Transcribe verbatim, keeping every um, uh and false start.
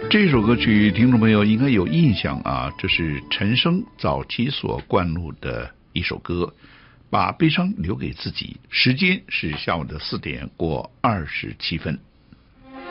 这首歌曲听众朋友应该有印象啊，这是陈升早期所灌录的一首歌，把悲伤留给自己。时间是下午的四点过二十七分。